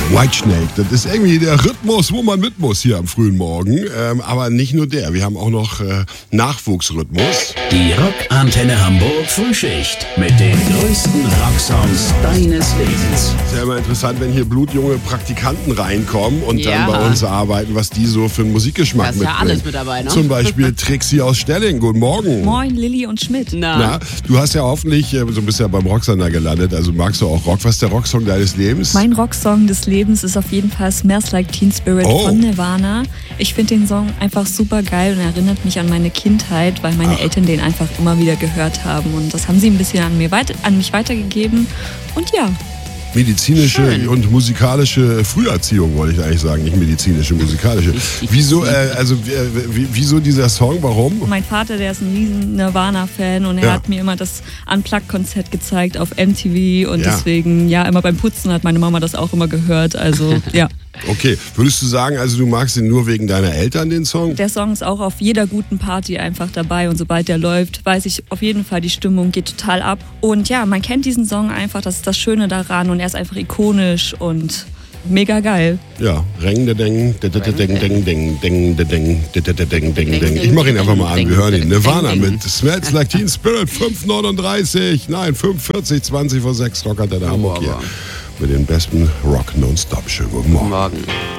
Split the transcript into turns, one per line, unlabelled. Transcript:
Whitesnake, das ist irgendwie der Rhythmus, wo man mit muss hier am frühen Morgen. Aber nicht nur der, wir haben auch noch Nachwuchsrhythmus.
Die Rockantenne Hamburg Frühschicht mit den größten Rocksongs deines Lebens.
Ist ja immer interessant, wenn hier blutjunge Praktikanten reinkommen und
Ja.
dann bei uns arbeiten, was die so für einen Musikgeschmack
Da ist ja
mitbringen.
alles mit dabei, ne?
Zum Beispiel Trixie aus Stelling. Guten Morgen.
Moin, Lilly und Schmidt.
Na, du hast ja hoffentlich, so bist ja beim Rocksender gelandet, also magst du auch Rock. Was ist der Rocksong deines Lebens?
Mein Rocksong des Lebens ist auf jeden Fall Smells Like Teen Spirit von Nirvana. Ich finde den Song einfach super geil und erinnert mich an meine Kindheit, weil meine Eltern den einfach immer wieder gehört haben. Und das haben sie ein bisschen an mich weitergegeben. Und ja.
Medizinische und musikalische Früherziehung, wollte ich eigentlich sagen, nicht medizinische, musikalische. Wieso, wieso dieser Song, warum?
Mein Vater, der ist ein riesen Nirvana-Fan und er hat mir immer das Unplugged-Konzert gezeigt auf MTV und deswegen, immer beim Putzen hat meine Mama das auch immer gehört, also ja.
Okay, würdest du sagen, also du magst ihn nur wegen deiner Eltern, den Song?
Der Song ist auch auf jeder guten Party einfach dabei und sobald der läuft, weiß ich auf jeden Fall, die Stimmung geht total ab. Und ja, man kennt diesen Song einfach, das ist das Schöne daran und er ist einfach ikonisch und mega geil.
Ja, Reng, deng, deng. Ich mach ihn einfach mal an, wir hören ihn. Nirvana mit Smells Like Teen Spirit, 5:49, 20 vor 6, Rockantenne Hamburg hier. Mit dem besten Rock Nonstop. Schönen guten Morgen.